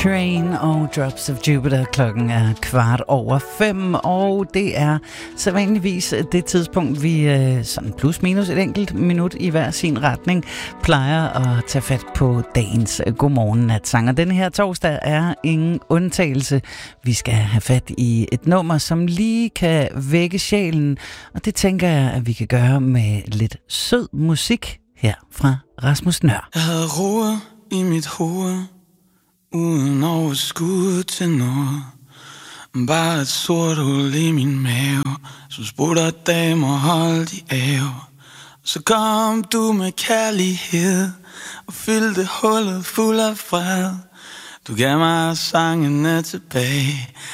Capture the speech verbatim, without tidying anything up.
Train og Drops of Jupiter. Klokken er kvart over fem, og det er sædvanligvis det tidspunkt, vi sådan plus minus et enkelt minut i hver sin retning plejer at tage fat på dagens Godmorgen Natsang. Og denne her torsdag er ingen undtagelse. Vi skal have fat i et nummer, som lige kan vække sjælen, og det tænker jeg, at vi kan gøre med lidt sød musik her fra Rasmus Nøhr. Jeg havde ro i mit hoved, uden overskud til noget. Bare et sort hul i min mave, som spurgte damer holdt i ave. Så kom du med kærlighed og fyldte hullet fuld af fred. Du gav mig sangene tilbage,